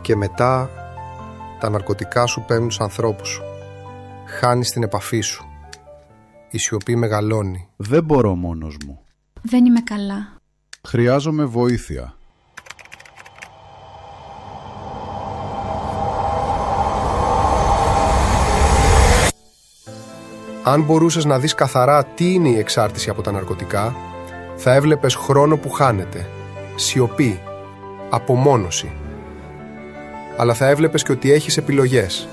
Και μετά τα ναρκωτικά σου παίρνουν τους ανθρώπους σου. Χάνεις την επαφή σου. Η σιωπή μεγαλώνει. Δεν μπορώ μόνος μου. Δεν είμαι καλά. Χρειάζομαι βοήθεια. Αν μπορούσες να δεις καθαρά τι είναι η εξάρτηση από τα ναρκωτικά, θα έβλεπες χρόνο που χάνεται, σιωπή, απομόνωση. Αλλά θα έβλεπες και ότι έχεις επιλογές.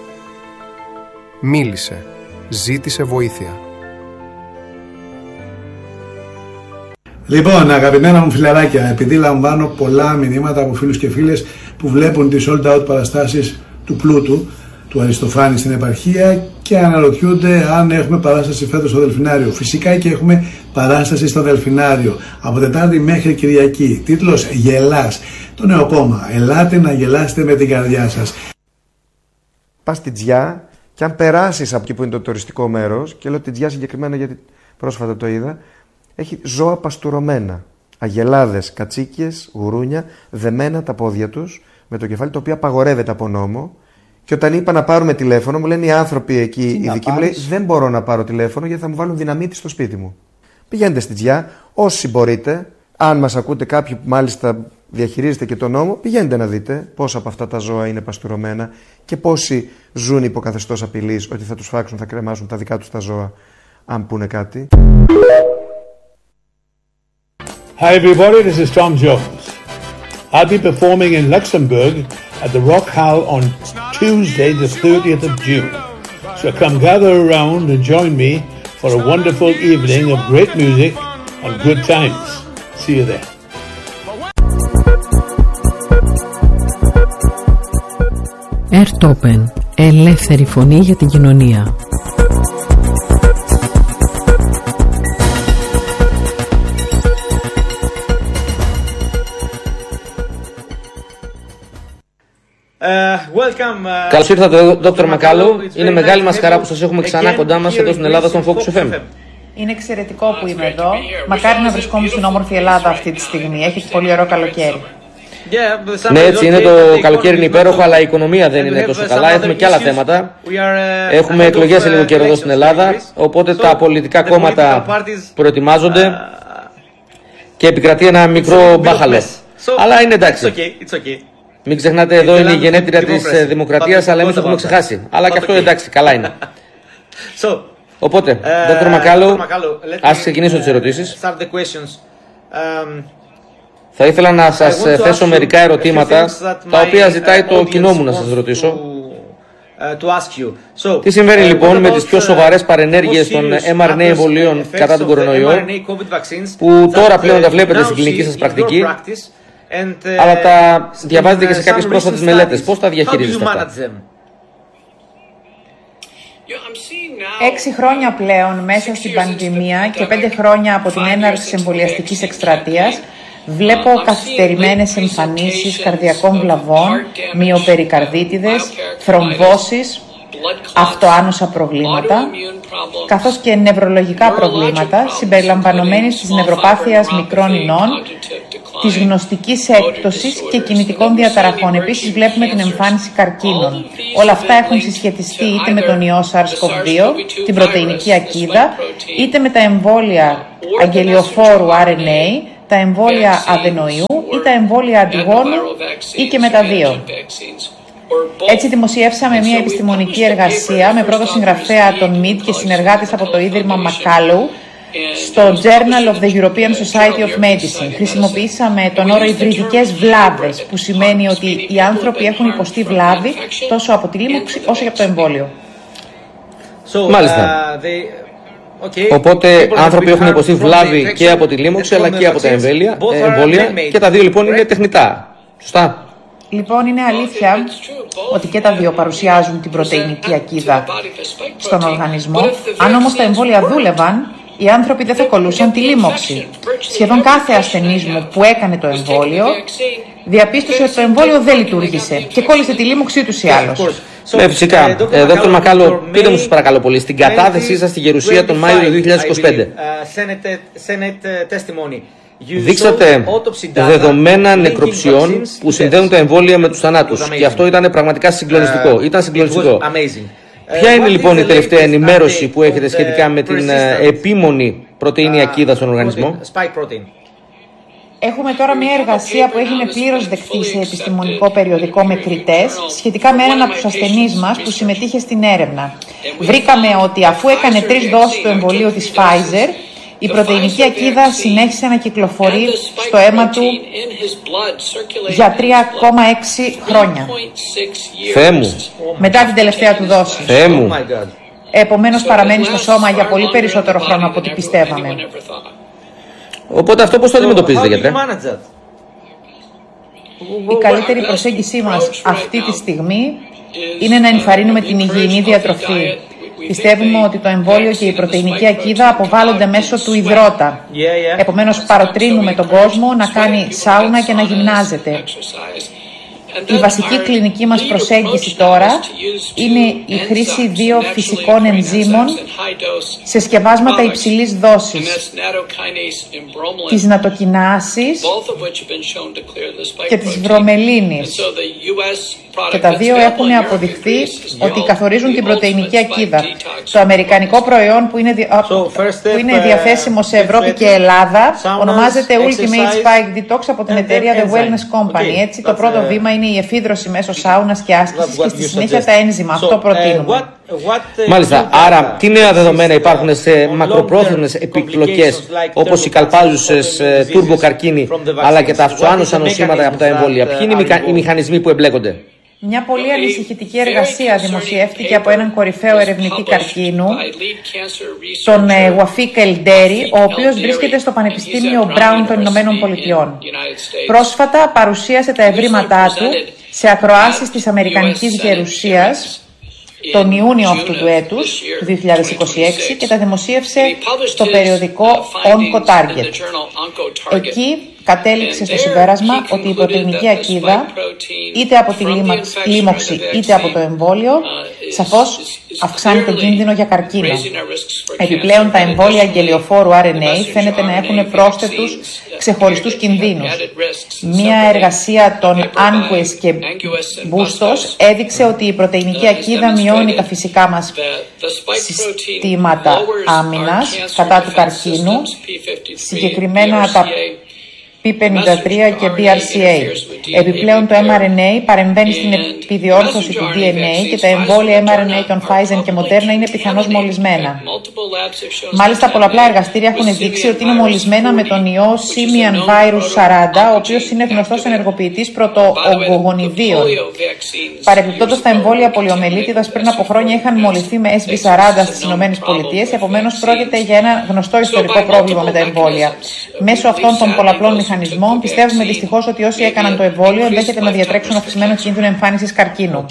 Μίλησε, ζήτησε βοήθεια. Λοιπόν, αγαπημένα μου φιλαράκια, επειδή λαμβάνω πολλά μηνύματα από φίλους και φίλες που βλέπουν τις sold out παραστάσεις του Πλούτου, του Αριστοφάνη στην επαρχία και αναρωτιούνται αν έχουμε παράσταση φέτος στο Δελφινάριο. Φυσικά και έχουμε παράσταση στο Δελφινάριο από Τετάρτη μέχρι Κυριακή. Τίτλος «Γελάς». Το νέο κόμμα. Ελάτε να γελάσετε με την καρδιά σας. Πας στη Τζιά και αν περάσεις από εκεί που είναι το τουριστικό μέρος, και λέω τη Τζιά συγκεκριμένα γιατί πρόσφατα το είδα, έχει ζώα παστουρωμένα. Αγελάδες, κατσίκιες, γουρούνια, δεμένα τα πόδια τους με το κεφάλι, το οποίο απαγορεύεται από νόμο. Και όταν είπα να πάρουμε τηλέφωνο, μου λένε οι άνθρωποι εκεί, οι δικοί μου, λέει, δεν μπορώ να πάρω τηλέφωνο γιατί θα μου βάλουν δυναμίτη στο σπίτι μου. Πηγαίνετε στη Τζιά, όσοι μπορείτε, αν μας ακούτε κάποιοι που μάλιστα διαχειρίζετε και τον νόμο, πηγαίνετε να δείτε πόσα από αυτά τα ζώα είναι παστουρωμένα και πόσοι ζουν υπό καθεστώς απειλής ότι θα τους φάξουν, θα κρεμάσουν τα δικά τους τα ζώα, αν πούνε κάτι. Hi everybody, this is Tom Jones. I'll be performing in Luxembourg at the Rock Hall on Tuesday, the 30th of June. So come gather around and join me for a wonderful evening of great music and good times. See you there. Airtopen, ελεύθερη φωνή για την κοινωνία. Καλώς ήρθατε, Dr. Μακάλο. Είναι μεγάλη μας χαρά που σας έχουμε ξανά κοντά μας εδώ στην Ελλάδα, στον Focus FM. Είναι εξαιρετικό που είμαι εδώ. Μακάρι να βρισκόμουν στην όμορφη Ελλάδα αυτή τη στιγμή. Έχετε πολύ ωραίο καλοκαίρι. Ναι, έτσι είναι, το καλοκαίρι είναι υπέροχο, αλλά η οικονομία δεν είναι τόσο καλά. Έχουμε και άλλα θέματα. Έχουμε εκλογές σε λίγο καιρό εδώ στην Ελλάδα, οπότε τα πολιτικά κόμματα προετοιμάζονται και επικρατεί ένα μικρό μπάχαλο. Αλλά είναι εντάξει. Μην ξεχνάτε, εδώ είναι η γενέτειρα της δημοκρατίας, αλλά εμείς το έχουμε ξεχάσει. Αλλά και αυτό εντάξει, καλά είναι. Οπότε, Dr. Μακάλο, ας ξεκινήσω τις ερωτήσεις. Θα ήθελα να σας θέσω μερικά ερωτήματα, τα οποία ζητάει το κοινό μου να σας ρωτήσω. Τι συμβαίνει λοιπόν με τις πιο σοβαρές παρενέργειες των mRNA εμβολίων κατά τον κορονοϊό, που τώρα πλέον τα βλέπετε στην κλινική σας πρακτική, αλλά τα διαβάζετε και σε κάποιες πρόσφατες μελέτες. Πώς τα διαχειρίζεστε αυτά? 6 χρόνια πλέον μέσα στην πανδημία και 5 χρόνια από την έναρξη της εμβολιαστικής εκστρατείας βλέπω καθυστερημένες εμφανίσεις καρδιακών βλαβών, μυοπερικαρδίτιδες, θρομβώσεις, αυτοάνωσα προβλήματα, καθώς και νευρολογικά προβλήματα συμπεριλαμβανομένης της νευροπάθειας μικρών ινών, της γνωστικής έκπτωσης και κινητικών διαταραχών. Επίσης βλέπουμε την εμφάνιση καρκίνων. Όλα αυτά έχουν συσχετιστεί είτε με τον ιό SARS-CoV-2, την πρωτεϊνική ακίδα, είτε με τα εμβόλια αγγελιοφόρου RNA, τα εμβόλια αδενοϊού ή τα εμβόλια αντιγόνου ή και με τα δύο. Έτσι δημοσιεύσαμε μια επιστημονική εργασία με πρώτο συγγραφέα τον Mead και συνεργάτες από το Ίδρυμα Macallou στο Journal of the European Society of Medicine. Χρησιμοποιήσαμε τον όρο υβριδικές βλάβες, που σημαίνει ότι οι άνθρωποι έχουν υποστεί βλάβη τόσο από τη λίμωξη όσο και από το εμβόλιο. Μάλιστα. Οπότε άνθρωποι έχουν υποστεί βλάβη και από τη λίμωξη αλλά και από τα εμβόλια, και τα δύο λοιπόν είναι τεχνητά. Σωστά? Λοιπόν, είναι αλήθεια ότι και τα δύο παρουσιάζουν την πρωτεϊνική ακίδα στον οργανισμό. Αν όμως τα εμβόλια δούλευαν, οι άνθρωποι δεν θα κολούσαν τη λίμωξη. Σχεδόν κάθε ασθενής μου που έκανε το εμβόλιο διαπίστωσε ότι το εμβόλιο δεν λειτουργήσε και κόλλησε τη λίμωξη ούτως ή άλλως. Ναι, φυσικά. Δόκτωρ Μακάλο, πείτε μου σας παρακαλώ πολύ, στην κατάθεσή σας στη Γερουσία τον Μάιο του 2025. Δείξατε δεδομένα νεκροψιών που συνδέουν τα εμβόλια με τους θανάτους. Και αυτό ήταν πραγματικά συγκλονιστικό. Ήταν συγκλονιστικό. Ποια είναι λοιπόν η τελευταία ενημέρωση που έχετε σχετικά με την επίμονη πρωτεΐνη ακίδα στον οργανισμό? Έχουμε τώρα μια εργασία που έγινε πλήρως δεκτή σε επιστημονικό περιοδικό με κριτές σχετικά με έναν από τους ασθενείς μας που συμμετείχε στην έρευνα. Βρήκαμε ότι αφού έκανε 3 δόσεις του εμβολίου της Pfizer, η πρωτεϊνική ακίδα συνέχισε να κυκλοφορεί στο αίμα του για 3,6 χρόνια. Θεέ μου. Μετά την τελευταία του δόση. Θεέ μου. Επομένως παραμένει στο σώμα για πολύ περισσότερο χρόνο από ό,τι πιστεύαμε. Οπότε αυτό πώς το αντιμετωπίζετε, γιατρέ? Η καλύτερη προσέγγιση μας αυτή τη στιγμή είναι να ενθαρρύνουμε την υγιεινή διατροφή. Πιστεύουμε ότι το εμβόλιο και η πρωτεϊνική ακίδα αποβάλλονται μέσω του υδρότα. Επομένως παροτρύνουμε τον κόσμο να κάνει σάουνα και να γυμνάζεται. Η βασική κλινική μας προσέγγιση τώρα είναι η χρήση 2 φυσικών ενζύμων σε σκευάσματα υψηλής δόσης, της νατοκινάσης και της βρομελίνης. Και τα δύο έχουν αποδειχθεί ότι καθορίζουν την πρωτεϊνική ακίδα. Το αμερικανικό προϊόν που είναι διαθέσιμο σε Ευρώπη και Ελλάδα ονομάζεται Ultimate Spike Detox από την εταιρεία The Wellness Company. Έτσι, το πρώτο βήμα είναι η εφίδρωση μέσω σάουνας και άσκησης και στη συνέχεια τα ένζημα. Αυτό προτείνουμε. Μάλιστα. Άρα, τι νέα δεδομένα υπάρχουν σε μακροπρόθεσμες επιπλοκές όπως οι καλπάζουσες τουρμποκαρκίνοι αλλά και τα αυξοάνωσα νοσήματα από τα εμβόλια? Ποιοι είναι οι μηχανισμοί που εμπλέκονται? Μια πολύ ανησυχητική εργασία δημοσιεύτηκε από έναν κορυφαίο ερευνητή καρκίνου, τον Wafik El-Dery, ο οποίος βρίσκεται στο Πανεπιστήμιο Brown των Ηνωμένων Πολιτειών. Πρόσφατα παρουσίασε τα ευρήματά του σε ακροάσεις της Αμερικανικής Γερουσίας τον Ιούνιο αυτού του έτους, του 2026, και τα δημοσίευσε στο περιοδικό Oncotarget. Εκεί κατέληξε στο συμπέρασμα ότι η πρωτεϊνική ακίδα, είτε από τη λίμωξη είτε από το εμβόλιο, σαφώς αυξάνει τον κίνδυνο για καρκίνο. Επιπλέον, τα εμβόλια αγγελιοφόρου RNA φαίνεται να έχουν πρόσθετους ξεχωριστούς κινδύνους. Μία εργασία των Angues και Bustos έδειξε ότι η πρωτεϊνική ακίδα μειώνει τα φυσικά μας συστήματα άμυνας κατά του καρκίνου, συγκεκριμένα τα P53 και BRCA. Επιπλέον, το mRNA παρεμβαίνει στην επιδιόρθωση του DNA και τα εμβόλια mRNA των Pfizer και Moderna είναι πιθανώς μολυσμένα. Μάλιστα, πολλαπλά εργαστήρια έχουν δείξει ότι είναι μολυσμένα με τον ιό Simian Virus 40, ο οποίος είναι γνωστός ενεργοποιητής πρωτοογκογονιδίων. Παρεμπιπτόντως, τα εμβόλια πολιομελίτιδας πριν από χρόνια είχαν μολυθεί με SB40 στις ΗΠΑ, επομένως πρόκειται για ένα γνωστό ιστορικό πρόβλημα με τα εμβόλια. Μέσω αυτών των πολλαπλών μηχανισμών, πιστεύουμε δυστυχώς ότι όσοι έκαναν το εμβόλιο ενδέχεται να διατρέξουν αυξημένο κίνδυνο εμφάνισης καρκίνου.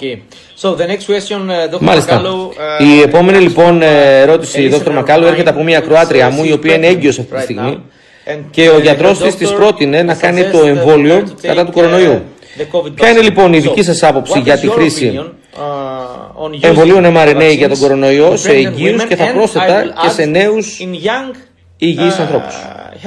Μάλιστα. Η επόμενη λοιπόν ερώτηση, Δ. Μακάλου, έρχεται από μια Κροάτρια μου, η οποία είναι έγκυος αυτή τη στιγμή και ο γιατρός της πρότεινε να κάνει το εμβόλιο κατά του κορονοϊού. Ποια είναι λοιπόν η δική σας άποψη για τη χρήση εμβολίων mRNA για τον κορονοϊό σε εγγύους και θα πρόσθετα και σε νέους υγιείς ανθρώπους?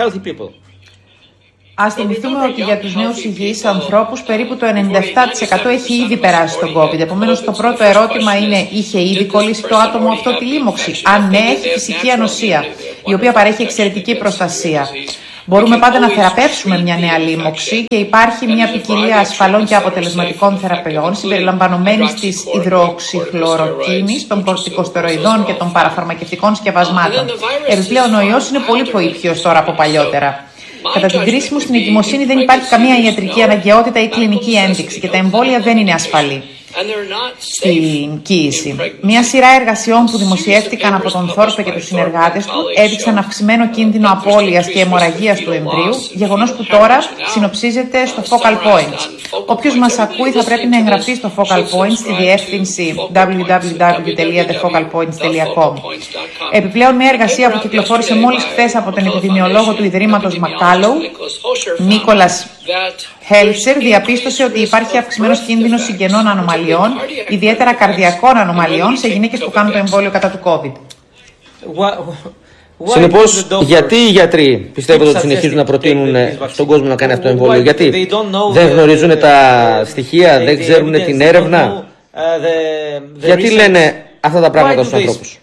Ας θυμηθούμε ότι για τους νέους υγιείς ανθρώπους περίπου το 97% έχει ήδη περάσει τον COVID. Επομένως, το πρώτο ερώτημα είναι: είχε ήδη κολλήσει το άτομο αυτό τη λίμωξη? Αν ναι, έχει φυσική ανοσία, η οποία παρέχει εξαιρετική προστασία. Μπορούμε πάντα να θεραπεύσουμε μια νέα λίμωξη και υπάρχει μια ποικιλία ασφαλών και αποτελεσματικών θεραπείων συμπεριλαμβανομένης της υδροξυχλωροκίνης, των κορτικοστεροειδών και των παραφαρμακευτικών σκευασμάτων. Επιπλέον, ο ιός είναι πολύ προήπιος τώρα από παλιότερα. Κατά την κρίση μου, στην εγκυμοσύνη δεν υπάρχει καμία ιατρική αναγκαιότητα ή κλινική ένδειξη και τα εμβόλια δεν είναι ασφαλή στην κοίηση. Μια σειρά εργασιών που δημοσιεύτηκαν από τον Θόρπε και τους συνεργάτες του έδειξαν αυξημένο κίνδυνο απώλειας και αιμορραγίας του εμβρίου, γεγονός που τώρα συνοψίζεται στο Focal Points. Όποιος μας ακούει θα πρέπει να εγγραφεί στο Focal Points στη διεύθυνση www.thefocalpoints.com. Επιπλέον, μια εργασία που κυκλοφόρησε μόλις χθες από τον επιδημιολόγο του Ιδρύματος Μακάλου, Νίκολας Χέλτσερ, διαπίστωσε ότι υπάρχει αυξημένος κίνδυνος συγγενών ανομαλιών, ιδιαίτερα καρδιακών ανομαλιών, σε γυναίκες που κάνουν το εμβόλιο κατά του COVID. Συνεπώς, γιατί οι γιατροί πιστεύετε ότι συνεχίζουν να προτείνουν στον κόσμο να κάνει αυτό το εμβόλιο? Γιατί δεν γνωρίζουν τα στοιχεία, δεν ξέρουν την έρευνα? Γιατί λένε αυτά τα πράγματα στους ανθρώπους?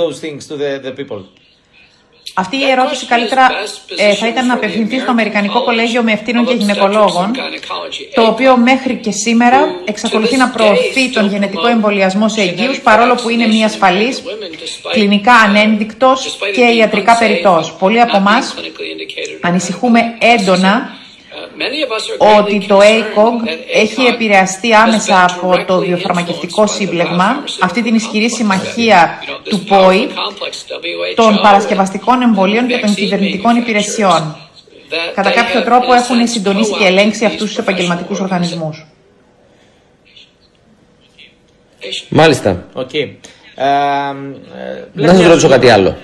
Αυτή η ερώτηση καλύτερα θα ήταν να απευθυνθεί στο Αμερικανικό Κολέγιο Μευτήνων και Γυναικολόγων, το οποίο μέχρι και σήμερα εξακολουθεί να προωθεί τον γενετικό εμβολιασμό σε εγγύους, παρόλο που είναι μη ασφαλής, κλινικά ανένδεικτος και ιατρικά περιττός. Πολλοί από εμάς ανησυχούμε έντονα ότι το ACOG έχει επηρεαστεί άμεσα από το βιοφαρμακευτικό σύμπλεγμα, αυτή την ισχυρή συμμαχία του ΠΟΗ, των παρασκευαστικών εμβολίων και των κυβερνητικών υπηρεσιών. Κατά κάποιο τρόπο έχουν συντονίσει και ελέγξει αυτούς τους επαγγελματικούς οργανισμούς. Μάλιστα. Να σας ρωτήσω κάτι άλλο.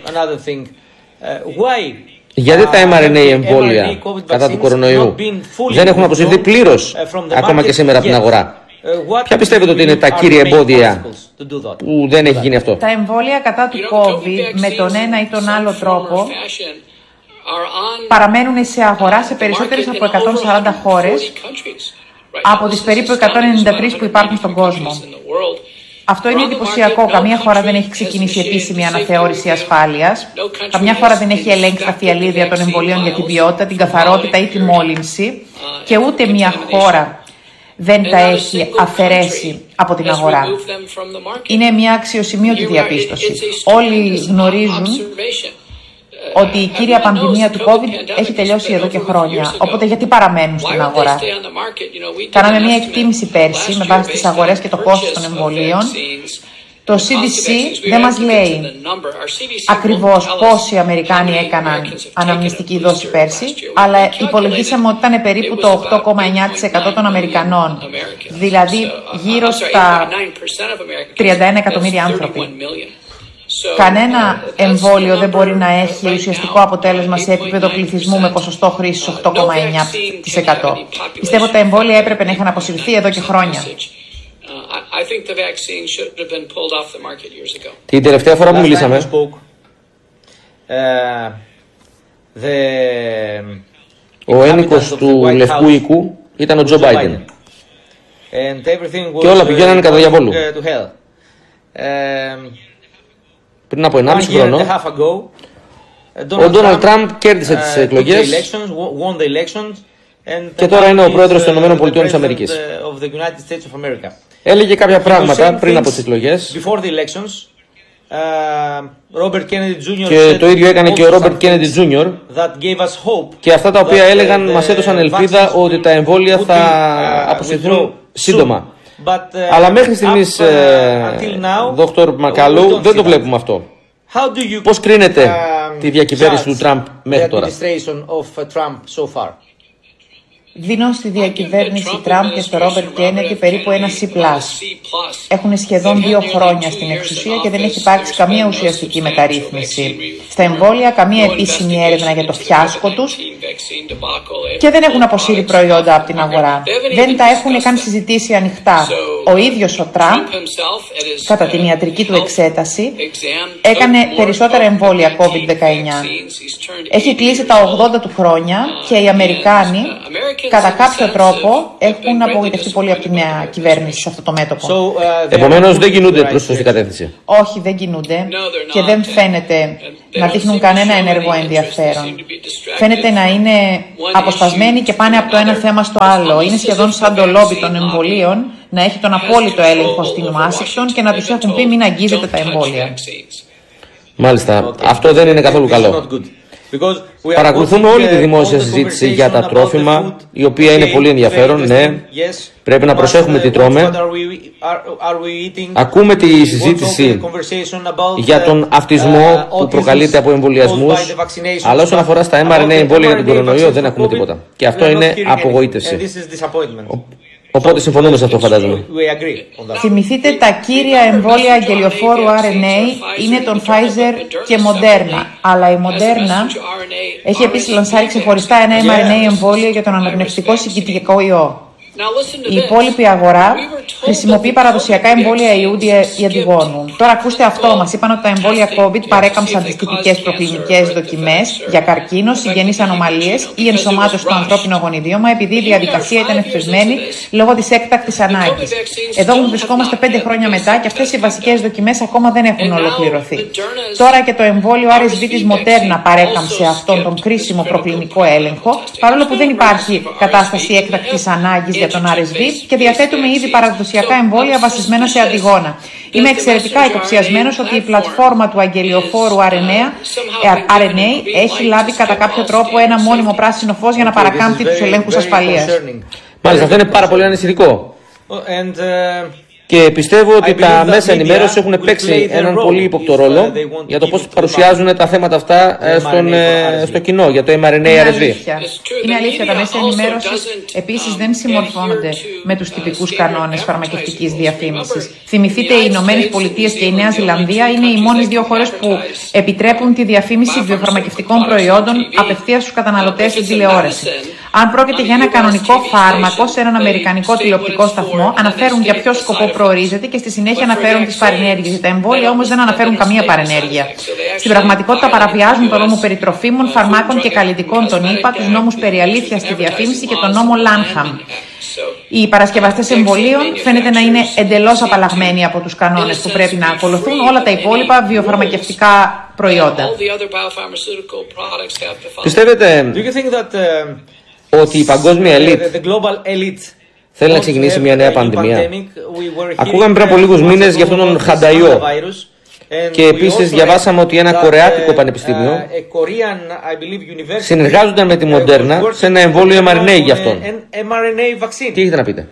Γιατί τα mRNA εμβόλια κατά του κορονοϊού δεν έχουν αποσυρθεί πλήρως ακόμα και σήμερα από την αγορά? Ποια πιστεύετε ότι είναι τα κύρια εμπόδια που δεν έχει γίνει αυτό? Τα εμβόλια κατά του COVID με τον ένα ή τον άλλο τρόπο παραμένουν σε αγορά σε περισσότερες από 140 χώρες από τις περίπου 193 που υπάρχουν στον κόσμο. Αυτό είναι εντυπωσιακό. Καμία χώρα δεν έχει ξεκινήσει επίσημη αναθεώρηση ασφάλειας. Καμιά χώρα δεν έχει ελέγξει τα φιαλίδια των εμβολίων για την ποιότητα, την καθαρότητα ή τη μόλυνση. Και ούτε μια χώρα δεν τα έχει αφαιρέσει από την αγορά. Είναι μια αξιοσημείωτη διαπίστωση. Όλοι γνωρίζουν ότι η κύρια πανδημία του COVID έχει τελειώσει εδώ και χρόνια. Οπότε γιατί παραμένουν στην αγορά? Κάναμε μια εκτίμηση πέρσι με βάση τις αγορές και το κόστος των εμβολίων. Το CDC δεν μας λέει ακριβώς πόσοι Αμερικάνοι έκαναν αναμνηστική δόση πέρσι, αλλά υπολογίσαμε ότι ήταν περίπου το 8,9% των Αμερικανών, δηλαδή γύρω στα 31 εκατομμύρια άνθρωποι. Κανένα εμβόλιο δεν μπορεί να έχει ουσιαστικό αποτέλεσμα σε επίπεδο πληθυσμού με ποσοστό χρήσης 8,9%. Πιστεύω ότι τα εμβόλια έπρεπε να είχαν αποσυρθεί εδώ και χρόνια. Την τελευταία φορά που μιλήσαμε, ο ένικος του Λευκού Οίκου ήταν ο Τζο Μπάιντεν και όλα πηγαίνανε κατά διαβόλου. Πριν από 1,5 χρόνο, ο Ντόναλντ Τραμπ κέρδισε τις εκλογές και τώρα είναι ο πρόεδρος των ΗΠΑ. Έλεγε κάποια πράγματα πριν από τις εκλογές και το ίδιο έκανε και ο Ρόμπερτ Κέννεντι Τζούνιορ, και αυτά τα οποία έλεγαν μας έδωσαν ελπίδα ότι τα εμβόλια θα αποσυρθούν σύντομα. Αλλά μέχρι στιγμής, Δόκτωρ Μακάλου, δεν το βλέπουμε αυτό. Πώς κρίνετε τη διακυβέρνηση του Τραμπ μέχρι τώρα? Δίνω στη διακυβέρνηση Τραμπ και στο Ρόμπερτ Κέννεντι περίπου ένα C+. Έχουν σχεδόν 2 χρόνια στην εξουσία και δεν έχει υπάρξει καμία ουσιαστική μεταρρύθμιση στα εμβόλια, καμία επίσημη έρευνα για το φιάσκο τους και δεν έχουν αποσύρει προϊόντα από την αγορά. Δεν τα έχουν καν συζητήσει ανοιχτά. Ο ίδιος ο Τραμπ, κατά την ιατρική του εξέταση, έκανε περισσότερα εμβόλια COVID-19. Έχει κλείσει τα 80 του χρόνια και οι Αμερικάνοι κατά κάποιο τρόπο έχουν απογοητευτεί πολύ από τη νέα κυβέρνηση σε αυτό το μέτωπο. Επομένως δεν κινούνται προς σωστή κατεύθυνση. Όχι, δεν κινούνται και δεν φαίνεται να δείχνουν κανένα ενεργό ενδιαφέρον. Φαίνεται να είναι αποσπασμένοι και πάνε από το ένα θέμα στο άλλο. Είναι σχεδόν σαν το λόμπι των εμβολίων να έχει τον απόλυτο έλεγχο στην Ουάσιγκτον και να τους έχουν πει μην αγγίζετε τα εμβόλια. Μάλιστα. Αυτό δεν είναι καθόλου καλό. Παρακολουθούμε όλη τη δημόσια συζήτηση για τα τρόφιμα, η οποία είναι πολύ ενδιαφέρον, ναι. Πρέπει να προσέχουμε τι τρώμε. Ακούμε τη συζήτηση για τον αυτισμό που προκαλείται από εμβολιασμούς, αλλά όσον αφορά στα mRNA εμβόλια για τον κορονοϊό δεν ακούμε τίποτα. Και αυτό είναι απογοήτευση. Οπότε συμφωνούμε σε αυτό, φαντάζομαι. Θυμηθείτε, τα κύρια εμβόλια αγγελιοφόρου RNA είναι τον Pfizer και Moderna. Αλλά η Moderna έχει επίσης λανσάρει ξεχωριστά ένα mRNA εμβόλιο για τον αναπνευστικό συγκυτικό ιό. Η υπόλοιπη αγορά Χρησιμοποιεί παραδοσιακά εμβόλια ιούντι ή αντιγόνου. Τώρα ακούστε αυτό, μας είπαν ότι τα εμβόλια COVID παρέκαμψαν τις τυπικές προκλινικές δοκιμές για καρκίνο, συγγενείς ανομαλίες ή ενσωμάτωση στο ανθρώπινο γονιδίωμα, επειδή η διαδικασία ήταν εφησμένη λόγω της έκτακτης ανάγκης. Εδώ βρισκόμαστε 5 χρόνια μετά και αυτές οι βασικές δοκιμές ακόμα δεν έχουν ολοκληρωθεί. Τώρα και το εμβόλιο RSV της Moderna παρέκαμψε αυτόν τον κρίσιμο προκλινικό έλεγχο, παρόλο που δεν υπάρχει κατάσταση έκτακτης ανάγκης για τον RSV και διαθέτουμε ήδη παραδοσιακά εμβόλια βασισμένα σε αντιγόνα. Είμαι εξαιρετικά υποψιασμένος ότι η πλατφόρμα του αγγελιοφόρου RNA έχει λάβει κατά κάποιο τρόπο ένα μόνιμο πράσινο φως για να παρακάμπτει τους ελέγχους ασφαλείας. Μάλιστα, αυτό είναι πάρα πολύ ανησυχητικό. Και πιστεύω ότι τα μέσα ενημέρωση έχουν παίξει έναν πολύ ύποπτο ρόλο για το πώς παρουσιάζουν τα θέματα αυτά στο κοινό για το mRNA RSV. Είναι αλήθεια, τα μέσα ενημέρωση επίσης δεν συμμορφώνονται με τους τυπικούς κανόνες φαρμακευτικής διαφήμισης. Θυμηθείτε, οι Ηνωμένες Πολιτείες και η Νέα Ζηλανδία είναι οι μόνες 2 χώρες που επιτρέπουν τη διαφήμιση βιοφαρμακευτικών προϊόντων απευθείας στους καταναλωτές στην τηλεόραση. Αν πρόκειται για ένα κανονικό φάρμακο σε έναν αμερικανικό τηλεοπτικό σταθμό, αναφέρουν για ποιο σκοπό προορίζεται και στη συνέχεια αναφέρουν τις παρενέργειες. Τα εμβόλια όμως δεν αναφέρουν καμία παρενέργεια. Στην πραγματικότητα παραβιάζουν τον νόμο περί τροφίμων, φαρμάκων και καλλιτικών των ΗΠΑ, τους νόμους περί αλήθειας στη διαφήμιση και τον νόμο Lanham. Οι παρασκευαστές εμβολίων φαίνεται να είναι εντελώς απαλλαγμένοι από τους κανόνες που πρέπει να ακολουθούν όλα τα υπόλοιπα βιοφαρμακευτικά προϊόντα. Πιστεύετε ότι η παγκόσμια ελίτ θέλει να ξεκινήσει μια νέα πανδημία? Ακούγαμε πριν από λίγους μήνες για αυτόν τον χανταϊό. Και επίσης διαβάσαμε ότι ένα κορεάτικο πανεπιστήμιο συνεργάζονταν με τη Moderna σε ένα εμβόλιο mRNA για αυτόν. Τι έχετε να πείτε?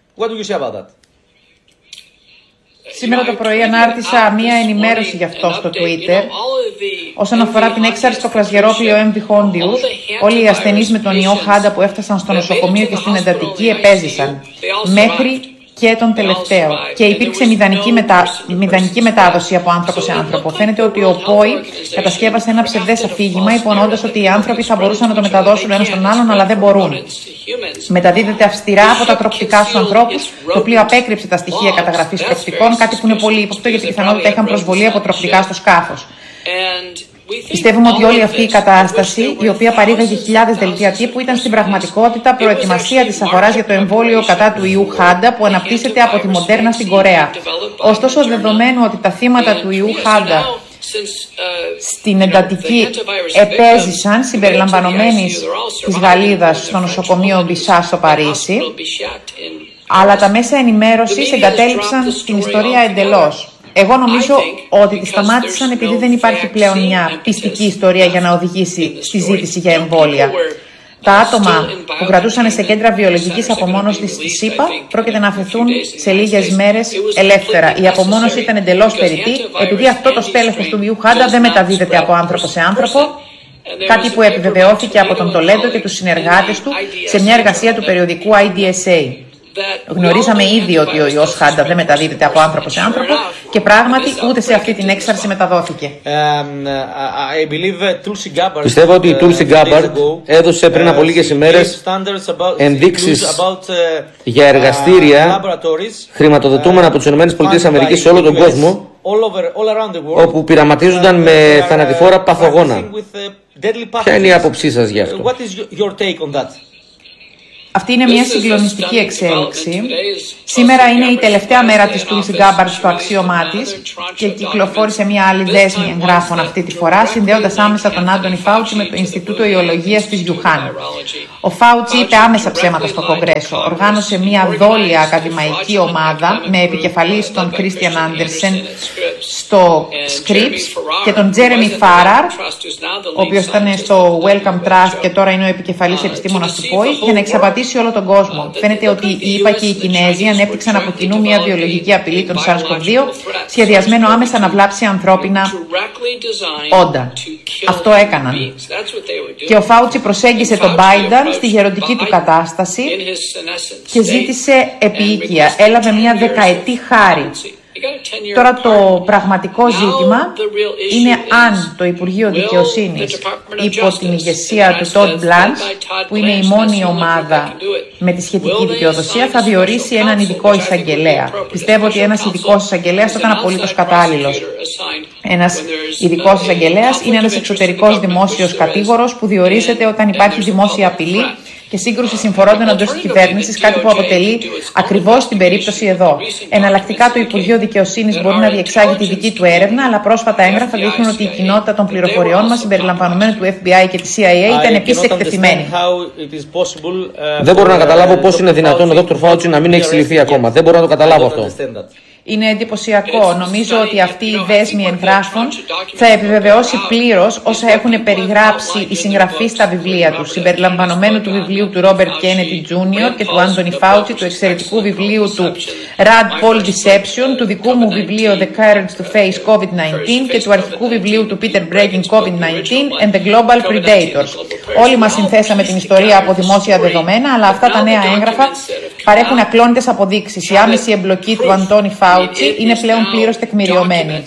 Σήμερα το πρωί ανάρτησα μία ενημέρωση γι' αυτό στο Twitter. Όσον αφορά την έξαρση στο κλασγερόπλιο MV Hondius, όλοι οι ασθενείς με τον ιό Χάντα που έφτασαν στο νοσοκομείο και στην εντατική επέζησαν. Μέχρι και τον τελευταίο. Και υπήρξε μηδανική μετάδοση από άνθρωπο σε άνθρωπο. Φαίνεται ότι ο ΠΟΗ κατασκεύασε ένα ψευδές αφήγημα, υπονοώντας ότι οι άνθρωποι θα μπορούσαν να το μεταδώσουν ένα στον άλλον, αλλά δεν μπορούν. Μεταδίδεται αυστηρά από τα τροκτικά στους ανθρώπους, το οποίο απέκρυψε τα στοιχεία καταγραφής τροκτικών, κάτι που είναι πολύ ύποπτο γιατί πιθανότητα είχαν προσβολή από τροκτικά στο σκάφος. Πιστεύουμε ότι όλη αυτή η κατάσταση, η οποία παρήγαγε χιλιάδες δελτία τύπου, ήταν στην πραγματικότητα προετοιμασία της αγοράς για το εμβόλιο κατά του ιού Χάντα που αναπτύσσεται από τη Moderna στην Κορέα. Ωστόσο, δεδομένου ότι τα θύματα του ιού Χάντα στην εντατική επέζησαν συμπεριλαμβανομένης της Γαλλίδας στο νοσοκομείο Μπισά στο Παρίσι, αλλά τα μέσα ενημέρωσης εγκατέλειψαν την ιστορία εντελώς. Εγώ νομίζω ότι τη σταμάτησαν επειδή δεν υπάρχει πλέον μια πιστική ιστορία για να οδηγήσει στη ζήτηση για εμβόλια. Τα άτομα που κρατούσαν σε κέντρα βιολογικής απομόνωσης στη ΣΥΠΑ πρόκειται να αφαιθούν σε λίγες μέρες ελεύθερα. Η απομόνωση ήταν εντελώς περιττή επειδή αυτό το στέλεχος του ιού Χάντα δεν μεταδίδεται από άνθρωπο σε άνθρωπο, κάτι που επιβεβαιώθηκε από τον Τολέντο και τους συνεργάτες του σε μια εργασία του περιοδικού IDSA. Γνωρίζαμε ήδη ότι ο ιός Χάντα δεν μεταδίδεται από άνθρωπο σε άνθρωπο και πράγματι ούτε σε αυτή την έξαρση μεταδόθηκε. Πιστεύω ότι η Tulsi Gabbard έδωσε πριν από λίγες ημέρες ενδείξεις για εργαστήρια χρηματοδοτούμενα από τις ΗΠΑ σε όλο τον κόσμο, όπου πειραματίζονταν με θανατηφόρα παθογόνα. Ποια είναι η άποψή σας γι' αυτό? Αυτή είναι μια συγκλονιστική εξέλιξη. Σήμερα είναι η τελευταία μέρα της Tulsi Gabbard στο αξίωμά της και κυκλοφόρησε μια άλλη δέσμη εγγράφων αυτή τη φορά, συνδέοντας άμεσα τον Άντονι Φάουτσι με το Ινστιτούτο Ιολογίας της Γιουχάν. Ο Φάουτσι είπε άμεσα ψέματα στο Κογκρέσο. Οργάνωσε μια δόλια ακαδημαϊκή ομάδα με επικεφαλής τον Κρίστιαν Άντερσεν στο Scripps και τον Τζέρεμι Φάραρ, ο οποίος ήταν στο Wellcome Trust και τώρα είναι ο επικεφαλής επιστήμονας του ΠΟΗ, για να εξαπατήσει όλο τον κόσμο. Φαίνεται ότι οι ΗΠΑ και οι Κινέζοι ανέπτυξαν από κοινού μια βιολογική απειλή των SARS-CoV-2, σχεδιασμένο άμεσα να βλάψει ανθρώπινα όντα. Αυτό έκαναν. Και ο Φάουτσι προσέγγισε τον Biden στη γεροντική του κατάσταση και ζήτησε επίοικια. Έλαβε μια δεκαετή χάρη. Τώρα το πραγματικό ζήτημα είναι αν το Υπουργείο Δικαιοσύνης υπό την ηγεσία του Todd Blanche, που είναι η μόνη ομάδα με τη σχετική δικαιοδοσία, θα διορίσει έναν ειδικό εισαγγελέα. Πιστεύω ότι ένας ειδικός εισαγγελέας θα ήταν απολύτως κατάλληλος. Ένας ειδικός εισαγγελέας είναι ένας εξωτερικός δημόσιος κατήγορος που διορίζεται όταν υπάρχει δημόσια απειλή και σύγκρουση συμφορώντων εντός της κυβέρνησης, κάτι που αποτελεί ακριβώς την περίπτωση εδώ. Εναλλακτικά, το Υπουργείο Δικαιοσύνης μπορεί να διεξάγει τη δική του έρευνα, αλλά πρόσφατα έγγραφα δείχνουν ότι η κοινότητα των πληροφοριών μας, συμπεριλαμβανομένου του FBI και της CIA, ήταν επίσης εκτεθειμένη. Δεν μπορώ να καταλάβω πώς είναι δυνατόν ο Dr. Fauci να μην έχει συλληφθεί ακόμα. Δεν μπορώ να το καταλάβω αυτό. Είναι εντυπωσιακό. Νομίζω ότι αυτή η δέσμη εγγράφων θα επιβεβαιώσει πλήρως όσα έχουν περιγράψει οι συγγραφείς στα βιβλία τους, συμπεριλαμβανομένου του βιβλίου του Robert Kennedy Jr. και του Anthony Fauci, του εξαιρετικού βιβλίου του Rand Paul Deception, του δικού μου βιβλίου The Courage to Face COVID-19 και του αρχικού βιβλίου του Peter Breggin COVID-19 and the Global Predators. Όλοι μας συνθέσαμε την ιστορία από δημόσια δεδομένα, αλλά αυτά τα νέα έγγραφα παρέχουν ακλόνητες αποδείξεις. Η άμεση εμπλοκή του Αντώνη Φάουτσι είναι πλέον πλήρως τεκμηριωμένη.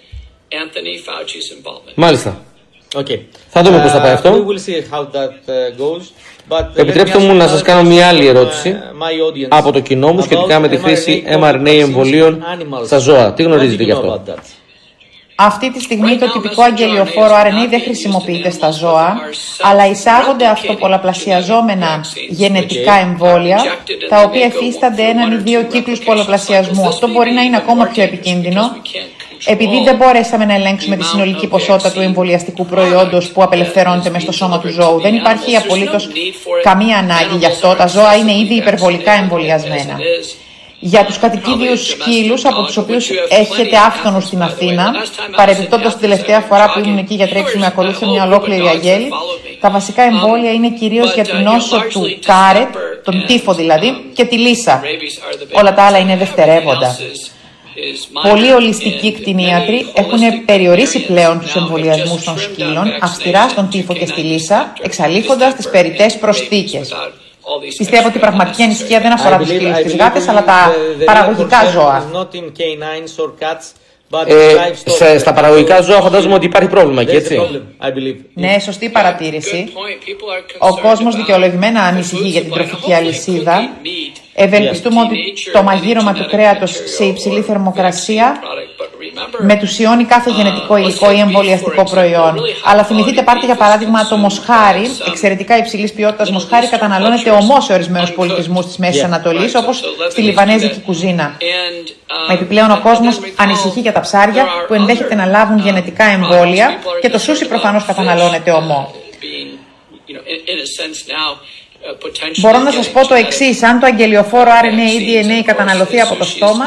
Μάλιστα. Okay. Θα δούμε πώς θα πάει αυτό. Επιτρέψτε μου να σας κάνω μια άλλη ερώτηση από το κοινό μου σχετικά με τη χρήση mRNA εμβολίων στα ζώα. Τι γνωρίζετε γι' αυτό? Αυτή τη στιγμή το τυπικό αγγελιοφόρο RNA δεν χρησιμοποιείται στα ζώα, αλλά εισάγονται αυτοπολαπλασιαζόμενα γενετικά εμβόλια, τα οποία εφίστανται έναν ή δύο κύκλους πολλαπλασιασμού. Αυτό μπορεί να είναι ακόμα πιο επικίνδυνο, επειδή δεν μπορέσαμε να ελέγξουμε τη συνολική ποσότητα του εμβολιαστικού προϊόντος που απελευθερώνεται μες στο σώμα του ζώου. Δεν υπάρχει απολύτως καμία ανάγκη γι' αυτό. Τα ζώα είναι ήδη υπερβολικά εμβολιασμένα. Για τους κατοικίδιους σκύλους, από τους οποίους έχετε άφθονους στην Αθήνα, παρεμπιπτόντως την τελευταία φορά που ήμουν εκεί για τρέξιμο, με ακολούθησε μια ολόκληρη αγέλη, τα βασικά εμβόλια είναι κυρίως για την νόσο του Κάρετ, τον τύφο δηλαδή, και τη Λύσα. Όλα τα άλλα είναι δευτερεύοντα. Πολλοί ολιστικοί κτηνίατροι έχουν περιορίσει πλέον τους εμβολιασμούς των σκύλων αυστηρά στον τύφο και στη Λύσα, εξαλείφοντας τις περιττές προσθήκες. Πιστεύω ότι η πραγματική ανησυχία δεν αφορά τους σκύλους και τις γάτες, αλλά τα παραγωγικά ζώα. Στα παραγωγικά ζώα φαντάζομαι ότι υπάρχει πρόβλημα εκεί, έτσι? Ναι, σωστή παρατήρηση. Ο κόσμος δικαιολογημένα ανησυχεί για την τροφική αλυσίδα. Ευελπιστούμε ότι το μαγείρωμα του κρέατος σε υψηλή θερμοκρασία μετουσιώνει κάθε γενετικό υλικό ή εμβολιαστικό προϊόν. Αλλά θυμηθείτε, πάρτε για παράδειγμα το μοσχάρι. Εξαιρετικά υψηλής ποιότητας μοσχάρι καταναλώνεται ομώς σε ορισμένους πολιτισμούς της Μέσης Ανατολής, όπως στη λιβανέζικη κουζίνα. Επιπλέον, ο κόσμος ανησυχεί για τα ψάρια που ενδέχεται να λάβουν γενετικά εμβόλια και το σούσι προφανώς καταναλώνεται ομό. Μπορώ να σας πω το εξής: αν το αγγελιοφόρο RNA ή DNA καταναλωθεί από το στόμα,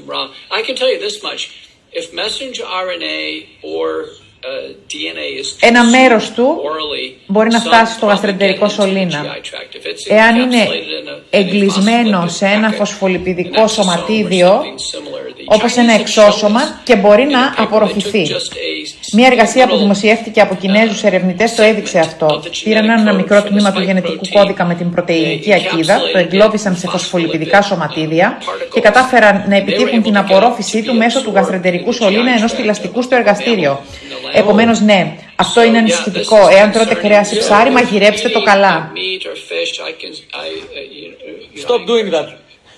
ένα μέρος του μπορεί να φτάσει στο γαστρεντερικό σωλήνα. Εάν είναι εγκλεισμένο σε ένα φωσφολιπιδικό σωματίδιο, όπως ένα εξώσωμα, και μπορεί να απορροφηθεί. Μια εργασία που δημοσιεύτηκε από Κινέζους ερευνητές το έδειξε αυτό. Πήραν ένα μικρό τμήμα του γενετικού κώδικα με την πρωτεϊνική ακίδα, το εγκλώβησαν σε φωσφολιπιδικά σωματίδια και κατάφεραν να επιτύχουν την απορρόφησή του μέσω του γαστρεντερικού σωλήνα ενός θηλαστικού στο εργαστήριο. Επομένως, ναι, αυτό είναι ανησυχητικό. Εάν τρώτε κρέας ή ψάρι, μαγειρέψτε το καλά. Stop doing that.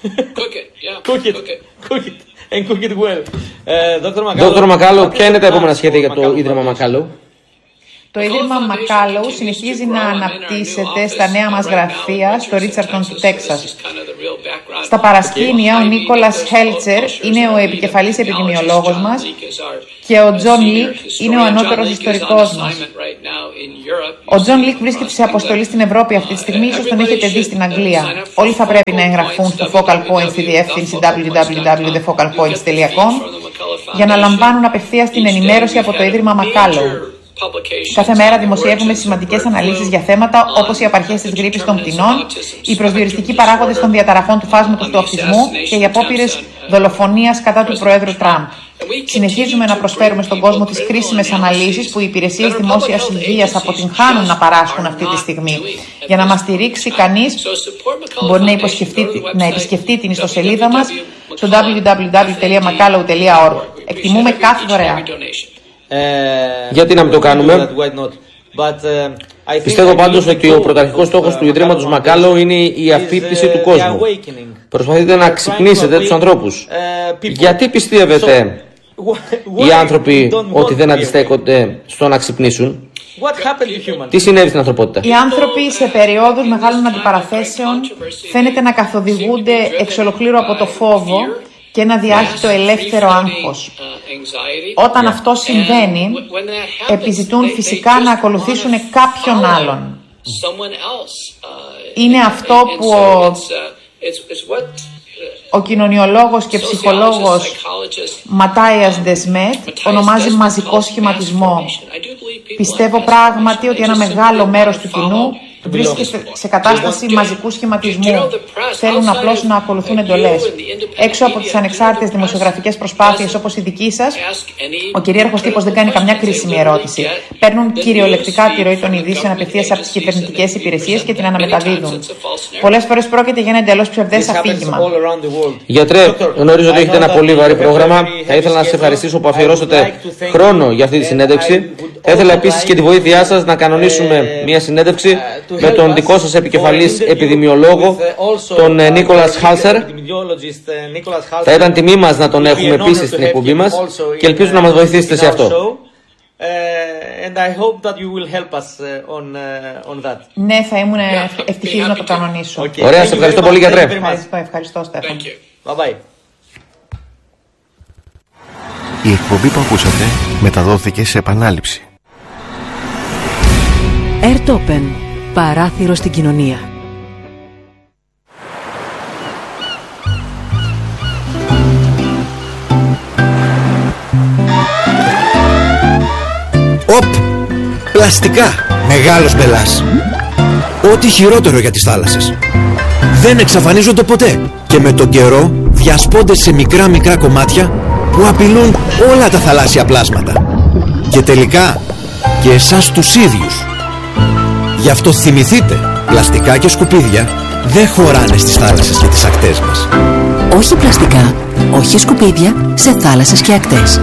Cook it. And cook it well. Dr. Μακάλο, ποια είναι τα επόμενα σχέδια για το Ίδρυμα Μακάλο? Το Ίδρυμα Μακάλο συνεχίζει να αναπτύσσεται στα νέα μας γραφεία στο Ρίτσαρτον του Τέξας. Στα παρασκήνια, ο Νίκολας Χέλτσερ είναι ο επικεφαλής επιδημιολόγος μας και ο Τζον Λικ είναι ο ανώτερος ιστορικός μας. Ο Τζον Λικ βρίσκεται σε αποστολή στην Ευρώπη αυτή τη στιγμή, ίσως τον έχετε δει στην Αγγλία. Όλοι θα πρέπει να εγγραφούν στο Focal Point στη διεύθυνση www.thefocalpoints.com για να λαμβάνουν απευθείας την ενημέρωση από το Ίδρυμα Μακάλο. Κάθε μέρα δημοσιεύουμε σημαντικές αναλύσεις για θέματα όπως οι απαρχές της γρίπης των πτηνών, οι προσδιοριστικοί παράγοντες των διαταραχών του φάσματος του αυτισμού και οι απόπειρες δολοφονίας κατά του Προέδρου Τραμπ. Συνεχίζουμε να προσφέρουμε στον κόσμο τις κρίσιμες αναλύσεις που οι υπηρεσίες δημόσιας υγείας αποτυγχάνουν να παράσχουν αυτή τη στιγμή. Για να μας στηρίξει κανείς μπορεί να επισκεφτεί την ιστοσελίδα μας στο www.macalou.org. Εκτιμούμε κάθε δωρεά. Γιατί να μην το κάνουμε? Πιστεύω πάντως ότι ο πρωταρχικός στόχος του Ιδρύματος Μακάλο είναι η αφύπνιση του κόσμου. Προσπαθείτε να ξυπνήσετε τους ανθρώπους. Γιατί πιστεύετε οι άνθρωποι ότι δεν αντιστέκονται στο να ξυπνήσουν? Τι συνέβη στην ανθρωπότητα? Οι άνθρωποι σε περιόδους μεγάλων αντιπαραθέσεων φαίνεται να καθοδηγούνται εξ ολοκλήρου από το φόβο και ένα διάχυτο ελεύθερο άγχος. Όταν αυτό συμβαίνει, επιζητούν φυσικά να ακολουθήσουν κάποιον άλλον. Είναι αυτό που ο κοινωνιολόγος και ψυχολόγος Ματάιας Ντεσμέτ ονομάζει μαζικό σχηματισμό. Πιστεύω πράγματι ότι ένα μεγάλο μέρος του κοινού βρίσκεται σε κατάσταση μαζικού σχηματισμού. Θέλουν απλώς να ακολουθούν εντολές. Έξω από τις ανεξάρτητες δημοσιογραφικές προσπάθειες όπως η δική σας, ο κυρίαρχος τύπος δεν κάνει καμιά κρίσιμη ερώτηση. Παίρνουν κυριολεκτικά τη ροή των ειδήσεων απευθείας από τις κυβερνητικές υπηρεσίες και την αναμεταδίδουν. Πολλές φορές πρόκειται για ένα εντελώς ψευδές αφήγημα. Γιατρέ, γνωρίζω ότι έχετε ένα πολύ βαρύ πρόγραμμα. Θα ήθελα να σας ευχαριστήσω που αφιερώσατε χρόνο για αυτή τη συνέντευξη. Θα ήθελα επίσης και τη βοήθειά σας να κανονίσουμε μια συνέντευξη με τον δικό σας επικεφαλής επιδημιολόγο, τον Νίκολας Χάλσερ. Θα ήταν τιμή μας να τον έχουμε επίσης στην εκπομπή μας και ελπίζω να μας βοηθήσετε σε αυτό. Ναι, θα ήμουν ευτυχής να το κανονίσω. Ωραία, σε ευχαριστώ πολύ, γιατρέ. Ευχαριστώ, Στέφαν. Η εκπομπή που ακούσατε μεταδόθηκε σε επανάληψη. Airtopen. Παράθυρο στην κοινωνία. Οπ! Πλαστικά! Μεγάλος μπελάς. Ό,τι χειρότερο για τις θάλασσες. Δεν εξαφανίζονται ποτέ και με τον καιρό διασπώνται σε μικρά κομμάτια που απειλούν όλα τα θαλάσσια πλάσματα. Και τελικά και εσάς τους ίδιους. Γι' αυτό θυμηθείτε, πλαστικά και σκουπίδια δεν χωράνε στις θάλασσες και τις ακτές μας. Όχι πλαστικά, όχι σκουπίδια σε θάλασσες και ακτές.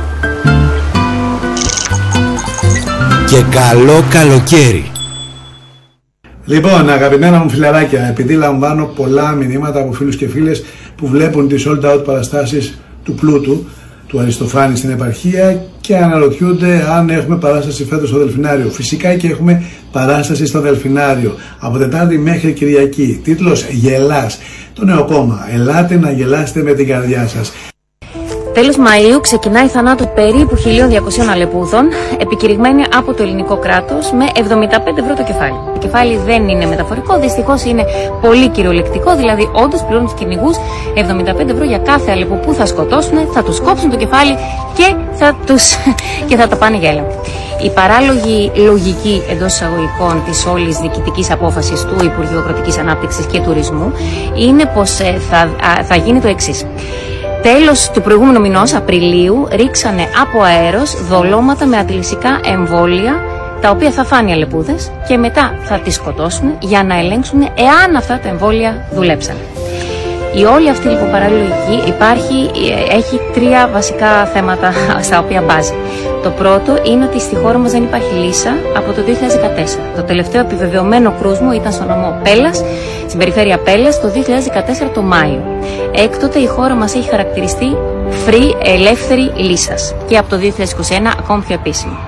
Και καλό καλοκαίρι. Λοιπόν, αγαπημένα μου φιλαράκια, επειδή λαμβάνω πολλά μηνύματα από φίλους και φίλες που βλέπουν τις sold out παραστάσεις του πλούτου, του Αριστοφάνη στην επαρχία και αναρωτιούνται αν έχουμε παράσταση φέτος στο Δελφινάριο. Φυσικά και έχουμε παράσταση στο Δελφινάριο από Τετάρτη μέχρι Κυριακή. Τίτλος «Γελάς». Το νέο κόμμα. Ελάτε να γελάσετε με την καρδιά σας. Τέλος Μαΐου ξεκινάει η θανάτου περίπου 1.200 αλεπούδων, επικηρυγμένη από το ελληνικό κράτος με 75 ευρώ το κεφάλι. Το κεφάλι δεν είναι μεταφορικό, δυστυχώς είναι πολύ κυριολεκτικό, δηλαδή όντως πληρώνουν τους κυνηγούς 75 ευρώ για κάθε αλεπού που θα σκοτώσουν, θα τους κόψουν το κεφάλι και θα τα πάνε για έλεγχο. Η παράλογη λογική εντός εισαγωγικών της όλης διοικητικής απόφασης του Υπουργείου Αγροτικής Ανάπτυξης και Τουρισμού είναι πως θα γίνει το εξής. Τέλος του προηγούμενου μηνός, Απριλίου, ρίξανε από αέρος δολώματα με αντιλυσικά εμβόλια, τα οποία θα φάνε οι αλεπούδες και μετά θα τις σκοτώσουν για να ελέγξουν εάν αυτά τα εμβόλια δουλέψανε. Η όλη αυτή λοιπόν παράλληλη λογική έχει τρία βασικά θέματα στα οποία μπάζει. Το πρώτο είναι ότι στη χώρα μας δεν υπάρχει λύσα από το 2014. Το τελευταίο επιβεβαιωμένο κρούσμα ήταν στο νομό Πέλλας, στην περιφέρεια Πέλλας, το 2014 το Μάιο. Έκτοτε η χώρα μας έχει χαρακτηριστεί free, ελεύθερη λύσας και από το 2021 ακόμη πιο επίσημη.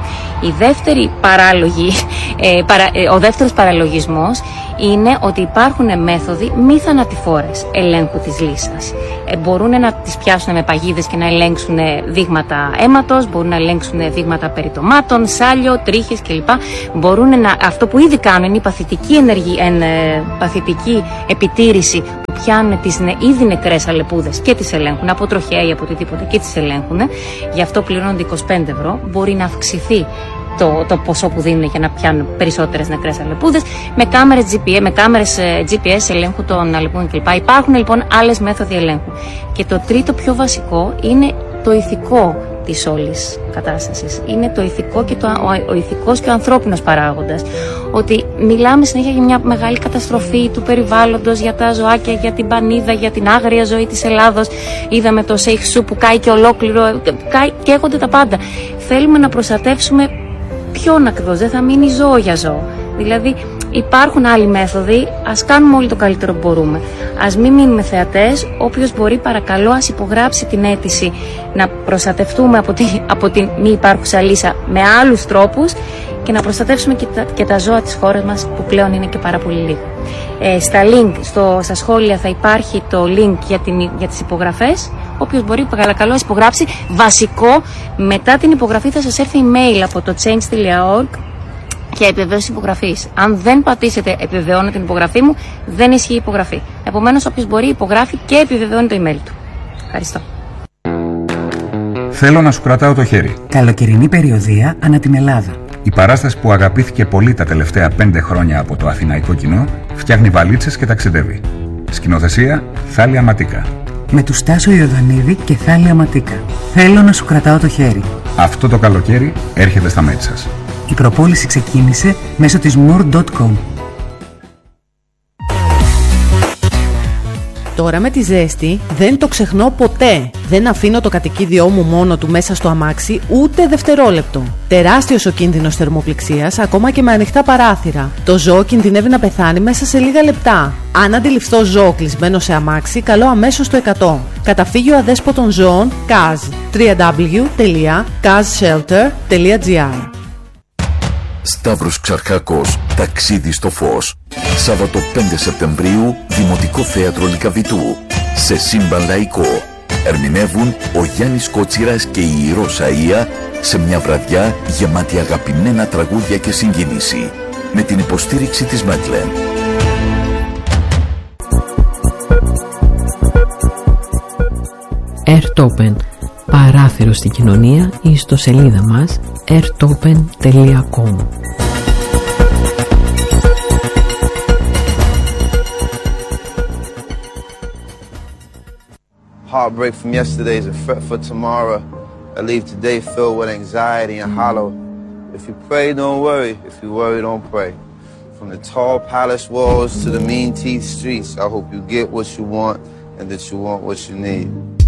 Ο δεύτερος παραλογισμός είναι ότι υπάρχουν μέθοδοι μη θανατηφόρες ελέγχου της λύσας. Μπορούν να τις πιάσουν με παγίδες και να ελέγξουν δείγματα αίματος, μπορούν να ελέγξουν δείγματα περιτομάτων, σάλιο, τρίχες κλπ. Αυτό που ήδη κάνουν είναι η παθητική επιτήρηση που πιάνουν τις ήδη νεκρές αλεπούδες και τις ελέγχουν από τροχέα ή από οτιδήποτε και τις ελέγχουν. Γι' αυτό πληρώνονται 25 ευρώ. Μπορεί να αυξηθεί το ποσό που δίνουν για να πιάνουν περισσότερες νεκρές αλεπούδες με κάμερες GPS ελέγχου των αλεπούδων κλπ. Υπάρχουν λοιπόν άλλες μέθοδοι ελέγχου. Και το τρίτο πιο βασικό είναι το ηθικό της όλης κατάστασης. Είναι το ηθικό και ο ηθικός και ο ανθρώπινος παράγοντας. Ότι μιλάμε συνέχεια για μια μεγάλη καταστροφή του περιβάλλοντος, για τα ζωάκια, για την πανίδα, για την άγρια ζωή της Ελλάδος. Είδαμε το Σέιχ-Σου που κάει και ολόκληρο, καίγονται τα πάντα. Θέλουμε να προστατεύσουμε ποιον ακριβώς, δεν θα μείνει ζώο για ζώο. Δηλαδή υπάρχουν άλλοι μέθοδοι, ας κάνουμε όλοι το καλύτερο που μπορούμε. Ας μην μείνουμε θεατές, όποιος μπορεί παρακαλώ ας υπογράψει την αίτηση να προστατευτούμε από την μη υπάρχουσα λύσα με άλλους τρόπους και να προστατεύσουμε και τα ζώα της χώρας μας που πλέον είναι και πάρα πολύ λίγα. Στα link, στα σχόλια θα υπάρχει το link για τις υπογραφές. Όποιος μπορεί παρακαλώ ας υπογράψει. Βασικό, μετά την υπογραφή θα σας έρθει email από το change.org και επιβεβαίωση υπογραφής. Αν δεν πατήσετε επιβεβαιώνω την υπογραφή μου, δεν ισχύει η υπογραφή. Επομένως, όποιος μπορεί υπογράφει και επιβεβαιώνει το email του. Ευχαριστώ. Θέλω να σου κρατάω το χέρι. Καλοκαιρινή περιοδεία ανά την Ελλάδα. Η παράσταση που αγαπήθηκε πολύ τα τελευταία 5 χρόνια από το αθηναϊκό κοινό φτιάχνει βαλίτσες και ταξιδεύει. Σκηνοθεσία Θάλια Ματίκα. Με του Στάσο Ιωδανίδη και Θάλια Ματίκα. Θέλω να σου κρατάω το χέρι. Αυτό το καλοκαίρι έρχεται στα μέτια σας. Η προπόληση ξεκίνησε μέσω της more.com. Τώρα με τη ζέστη δεν το ξεχνώ ποτέ. Δεν αφήνω το κατοικίδιό μου μόνο του μέσα στο αμάξι ούτε δευτερόλεπτο. Τεράστιος ο κίνδυνος θερμοπληξίας ακόμα και με ανοιχτά παράθυρα. Το ζώο κινδυνεύει να πεθάνει μέσα σε λίγα λεπτά. Αν αντιληφθώ ζώο κλεισμένο σε αμάξι, καλώ αμέσως το 100. Καταφύγιο αδέσποτων ζώων CAZ. www.kazshelter.gr. Σταύρος Ξαρχάκος, ταξίδι στο φως. Σάββατο 5 Σεπτεμβρίου, Δημοτικό Θέατρο Λυκαβητού. Σε σύμπαν λαϊκό. Ερμηνεύουν ο Γιάννης Κότσιρας και η Ηρώσα Ία σε μια βραδιά γεμάτη αγαπημένα τραγούδια και συγκίνηση. Με την υποστήριξη της Μέτλεν. Airtopen. Παράθυρο στην κοινωνία ή στο σελίδα μας airtopen.com. Heartbreak from yesterday is a fret for tomorrow. I leave today filled with anxiety and hollow. If you pray, don't worry. If you worry, don't pray. From the tall palace walls to the mean teeth streets, I hope you get what you want and that you want what you need.